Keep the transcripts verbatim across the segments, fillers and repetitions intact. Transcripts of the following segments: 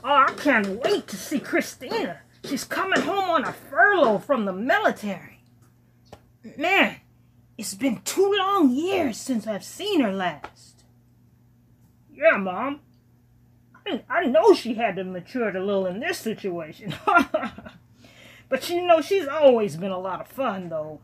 Oh, I can't wait to see Christina. She's coming home on a furlough from the military. Man, it's been two long years since I've seen her last. Yeah, Mom. I, I know she had to mature a little in this situation. But you know, she's always been a lot of fun, though.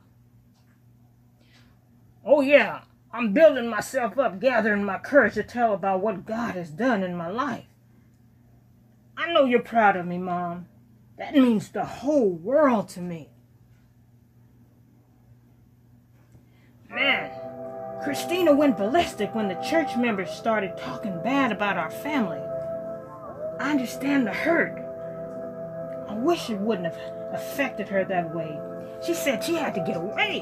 Oh, yeah. I'm building myself up, gathering my courage to tell about what God has done in my life. I know you're proud of me, Mom. That means the whole world to me. Man, Christina went ballistic when the church members started talking bad about our family. I understand the hurt. I wish it wouldn't have affected her that way. She said she had to get away.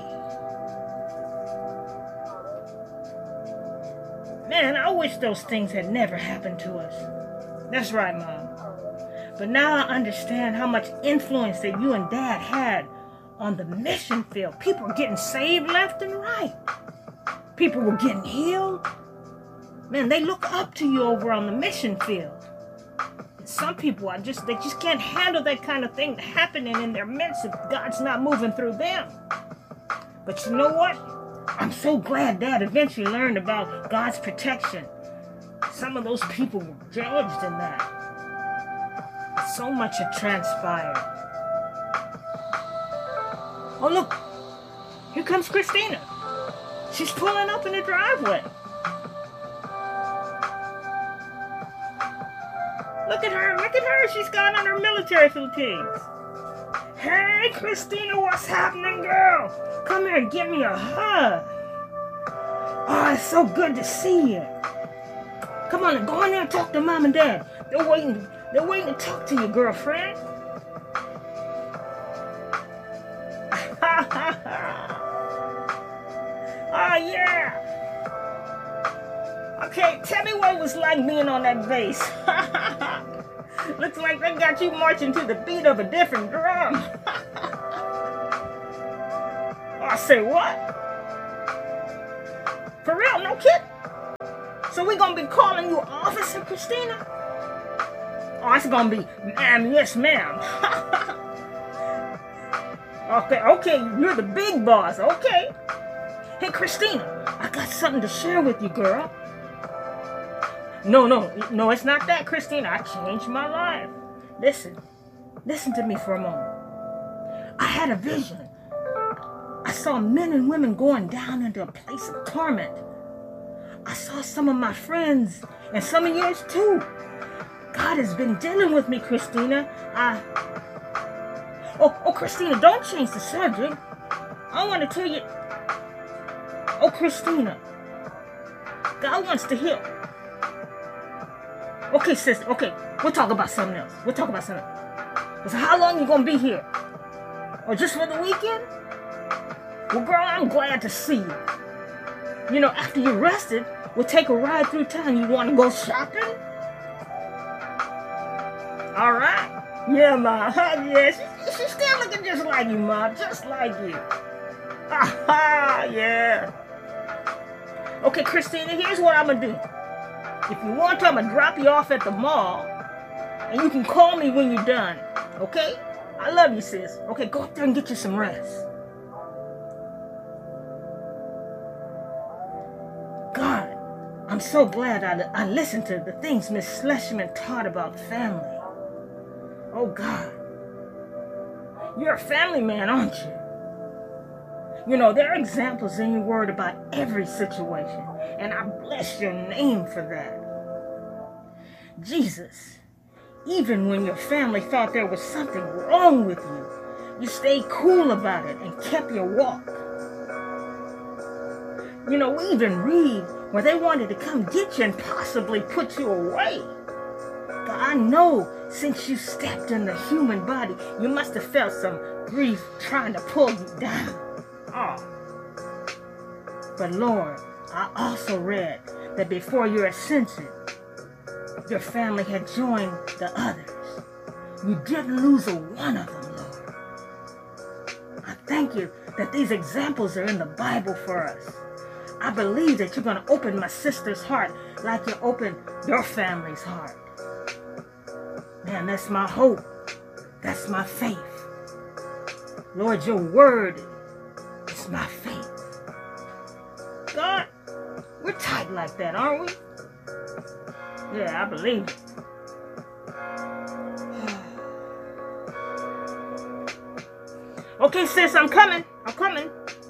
Man, I wish those things had never happened to us. That's right, Mom. But now I understand how much influence that you and Dad had on the mission field. People were getting saved left and right. People were getting healed. Man, they look up to you over on the mission field. And some people are just, they just can't handle that kind of thing happening in their midst if God's not moving through them. But you know what? I'm so glad Dad eventually learned about God's protection. Some of those people were judged in that. So much had transpired. Oh, look. Here comes Christina. She's pulling up in the driveway. Look at her. Look at her. She's got on her military fatigues. Hey, Christina, what's happening, girl? Come here and give me a hug. Oh, it's so good to see you. Come on, go in there and talk to Mom and Dad. They're waiting. They're waiting to talk to you, girlfriend. Oh, yeah. Okay, tell me what it was like being on that base. Looks like they got you marching to the beat of a different drum. I say, what? For real, no kid? So we gonna be calling you Officer Christina? Oh, it's gonna be, ma'am, yes, ma'am. Okay, okay, you're the big boss, okay. Hey, Christina, I got something to share with you, girl. No, no, no, it's not that, Christina. I changed my life. Listen, listen to me for a moment. I had a vision. I saw men and women going down into a place of torment. I saw some of my friends and some of yours too. God has been dealing with me, Christina. I... Oh, oh, Christina, don't change the subject. I want to tell you... Oh, Christina. God wants to heal. Okay, sis, okay. We'll talk about something else. We'll talk about something else. So how long you going to be here? Or just for the weekend? Well, girl, I'm glad to see you. You know, after you're rested, we'll take a ride through town. You want to go shopping? All right. Yeah, Ma. Yeah, she, she's still looking just like you, Ma. Just like you. Aha, yeah. Okay, Christina, here's what I'm going to do. If you want to, I'm going to drop you off at the mall. And you can call me when you're done. Okay? I love you, sis. Okay, go up there and get you some rest. God, I'm so glad I, I listened to the things Miss Schlesman taught about family. Oh, God. You're a family man, aren't you? You know, there are examples in your word about every situation, and I bless your name for that. Jesus, even when your family thought there was something wrong with you, you stayed cool about it and kept your walk. You know, we even read where they wanted to come get you and possibly put you away. But I know since you stepped in the human body, you must have felt some grief trying to pull you down. Oh. But Lord, I also read that before your ascension, your family had joined the others. You didn't lose a one of them, Lord. I thank you that these examples are in the Bible for us. I believe that you're going to open my sister's heart like you opened your family's heart. Man, that's my hope. That's my faith. Lord, your word is my faith. God, we're tight like that, aren't we? Yeah, I believe it. Okay, sis, I'm coming. I'm coming.